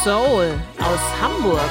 Soul aus Hamburg.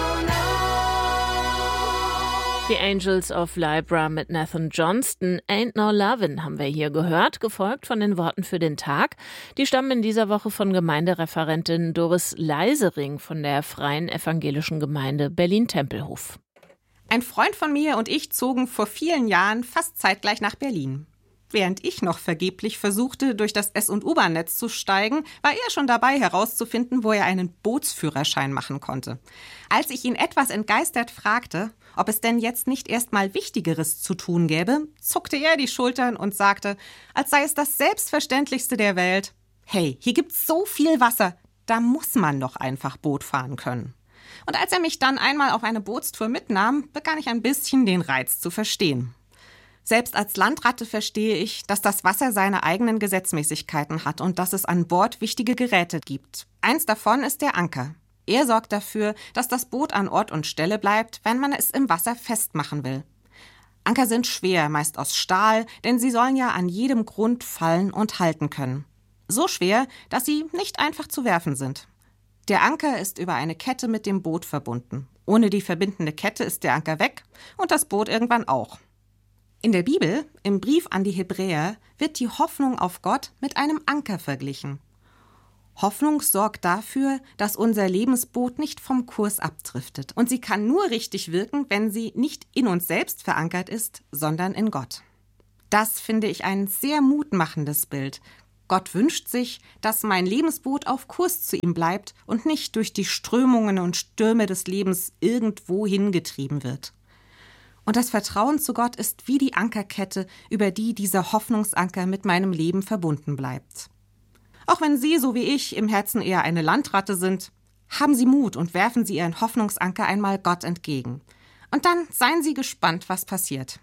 Die Angels of Libra mit Nathan Johnston, Ain't No Lovin' haben wir hier gehört, gefolgt von den Worten für den Tag. Die stammen in dieser Woche von Gemeindereferentin Doris Leisering von der Freien Evangelischen Gemeinde Berlin-Tempelhof. Ein Freund von mir und ich zogen vor vielen Jahren fast zeitgleich nach Berlin. Während ich noch vergeblich versuchte, durch das S- und U-Bahn-Netz zu steigen, war er schon dabei, herauszufinden, wo er einen Bootsführerschein machen konnte. Als ich ihn etwas entgeistert fragte, ob es denn jetzt nicht erst mal Wichtigeres zu tun gäbe, zuckte er die Schultern und sagte, als sei es das Selbstverständlichste der Welt: Hey, hier gibt's so viel Wasser, da muss man doch einfach Boot fahren können. Und als er mich dann einmal auf eine Bootstour mitnahm, begann ich ein bisschen den Reiz zu verstehen. Selbst als Landratte verstehe ich, dass das Wasser seine eigenen Gesetzmäßigkeiten hat und dass es an Bord wichtige Geräte gibt. Eins davon ist der Anker. Er sorgt dafür, dass das Boot an Ort und Stelle bleibt, wenn man es im Wasser festmachen will. Anker sind schwer, meist aus Stahl, denn sie sollen ja an jedem Grund fallen und halten können. So schwer, dass sie nicht einfach zu werfen sind. Der Anker ist über eine Kette mit dem Boot verbunden. Ohne die verbindende Kette ist der Anker weg und das Boot irgendwann auch. In der Bibel, im Brief an die Hebräer, wird die Hoffnung auf Gott mit einem Anker verglichen. Hoffnung sorgt dafür, dass unser Lebensboot nicht vom Kurs abdriftet. Und sie kann nur richtig wirken, wenn sie nicht in uns selbst verankert ist, sondern in Gott. Das finde ich ein sehr mutmachendes Bild. Gott wünscht sich, dass mein Lebensboot auf Kurs zu ihm bleibt und nicht durch die Strömungen und Stürme des Lebens irgendwo hingetrieben wird. Und das Vertrauen zu Gott ist wie die Ankerkette, über die dieser Hoffnungsanker mit meinem Leben verbunden bleibt. Auch wenn Sie, so wie ich, im Herzen eher eine Landratte sind, haben Sie Mut und werfen Sie Ihren Hoffnungsanker einmal Gott entgegen. Und dann seien Sie gespannt, was passiert.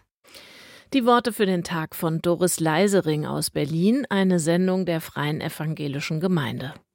Die Worte für den Tag von Doris Leisering aus Berlin, eine Sendung der Freien Evangelischen Gemeinde.